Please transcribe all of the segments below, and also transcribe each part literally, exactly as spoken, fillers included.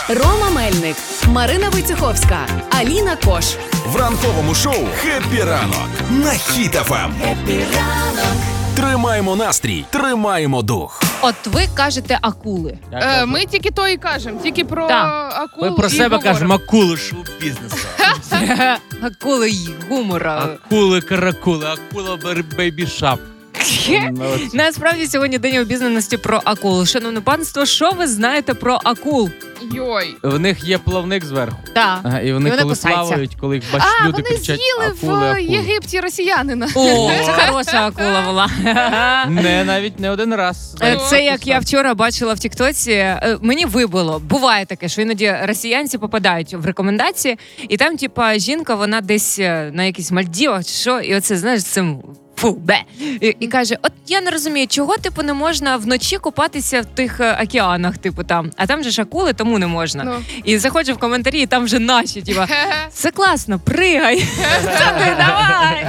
Рома Мельник, Марина Войцеховська, Аліна Кош. В ранковому шоу «Хеппі ранок» на Хіт еф ем. Хеппі ранок. Тримаємо настрій, тримаємо дух. От ви кажете акули. Е, ми тільки то і кажемо, тільки про Так. акул. Ми про і себе говоримо. кажемо акули шоу-бізнесу. Акули гумора. Акули, каракули, акула бейбі-шап. Насправді сьогодні день обізнаності про акул. Шановне панство, що ви знаєте про акул? Йой. В них є плавник зверху. Так. Ага, і вони, І вони коли кусаються. плавають, коли їх бачать, А, люди вони кричать з'їли акули, в акули. Єгипті росіянина. О, це хороша акула була. Не, навіть не один раз. Е, Це як я вчора бачила в Тіктоці, е, мені вибило. Буває таке, що іноді росіянці попадають в рекомендації, і там, типа, жінка, вона десь е, на якісь Мальдівах чи що, і оце, знаєш, цим фу, бе. І, і каже, от я не розумію, чого, типу, не можна вночі купатися в тих е, океанах, типу, там. А там же ж акули, тому не можна. Ну. І заходжу в коментарі, і там вже наші, типа, це класно, пригай. Ти давай.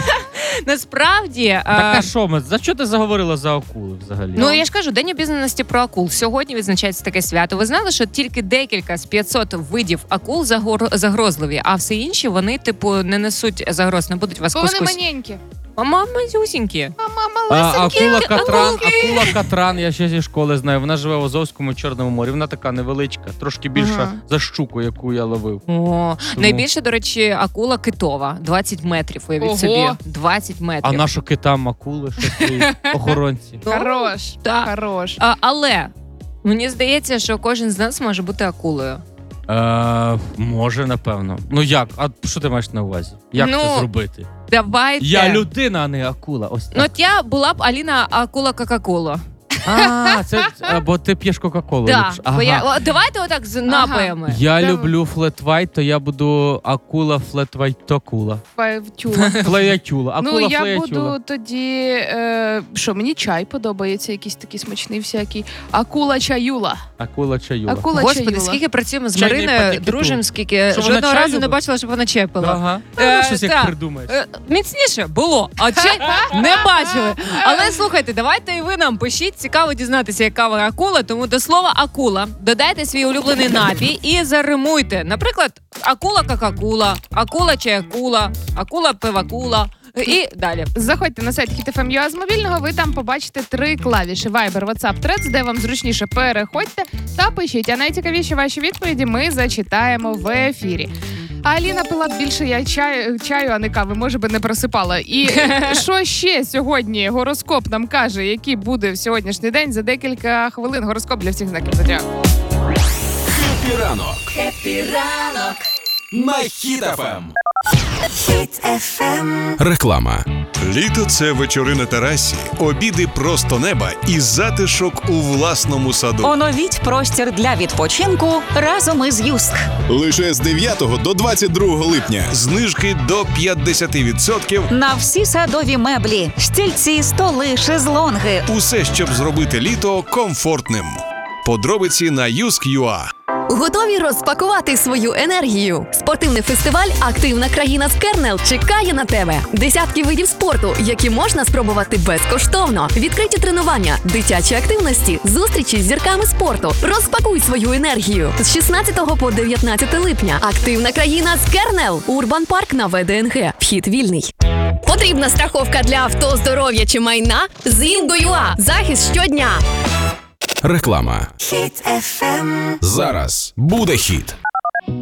Насправді... Так, е, а що ми? За що ти заговорила за акули взагалі? Ну, я ж кажу, День обізнаності про акул. Сьогодні відзначається таке свято. Ви знали, що тільки декілька з п'ятсот видів акул загор... загрозливі, а всі інші, вони, типу, не несуть загроз, не будуть вас Бо вони кускусі. маленькі. А мама зюсінькі. А А, мама акула Катран, акула Катран, я ще зі школи знаю. Вона живе в Азовському Чорному морі. Вона така невеличка, трошки більша Ага. за щуку, яку я ловив. О, найбільше, до речі, акула китова. двадцять метрів, уявіть Ого. собі. двадцять метрів. А нащо китам акули, що свої охоронці? Ну, Хорош. так. Хорош. А, але мені здається, що кожен з нас може бути акулою. Е, може, напевно. Ну як? А що ти маєш на увазі? Як Ну, це зробити? Давайте. Я людина, а не акула. Ось так. Ну, от я була б Аліна акула Кока-Кола. А, це а, бо ти п'єш Кока-Колу. Да, любиш. бо Ага. я, о, давайте отак з напоями. Я Давай. люблю флет-вайт, то я буду акула флет-вайт-токула. Флетюла. Флеятюла. Акула Ну, я флеятюла. буду тоді, е, що, мені чай подобається, якийсь такий смачний всякий. Акула чаюла. Акула чаюла. Акула Господи, чаюла. скільки працюємо з Чайний Мариною, пакет дружимо, скільки Що, вона жодного чай разу не любить? бачила, щоб вона чай пила. Ага. Е, Ну, щось як так. придумаєш. Е, Міцніше було, а чай не бачили. Але слухайте, давайте і ви нам пишіть, цікаво дізнатися, яка ви акула, тому до слова акула додайте свій улюблений напій і заримуйте. Наприклад, акула какакула, акула чаякула, акула пивакула і далі. Заходьте на сайт хіт еф ем точка ю а з мобільного, ви там побачите три клавіші: Viber, WhatsApp, Threads, де вам зручніше, переходьте та пишіть. А найцікавіші ваші відповіді ми зачитаємо в ефірі. А Аліна пила б більше я чаю, чаю, а не кави, може би не просипала. І що ще сьогодні гороскоп нам каже, який буде в сьогоднішній день за декілька хвилин? Гороскоп для всіх знаків зодіаку. Хеппі ранок. Хеппі ранок. На Хіт еф ем. Хіт еф ем. Реклама. Літо – це вечори на терасі, обіди просто неба і затишок у власному саду. Оновіть простір для відпочинку разом із Юск. Лише з дев'ятого до двадцять другого липня. Знижки до п'ятдесят відсотків. На всі садові меблі, стільці, столи, шезлонги. Усе, щоб зробити літо комфортним. Подробиці на юск крапка ю а. Готові розпакувати свою енергію? Спортивний фестиваль «Активна країна з Кернел» чекає на тебе. Десятки видів спорту, які можна спробувати безкоштовно. Відкриті тренування, дитячі активності, зустрічі з зірками спорту. Розпакуй свою енергію. З шістнадцятого по дев'ятнадцяте липня. «Активна країна з Кернел». Урбан Парк на ве де ен ге. Вхід вільний. Потрібна страховка для авто, здоров'я чи майна? З Інго.ua. Захист щодня. Реклама. Хіт еф ем. Зараз буде хіт.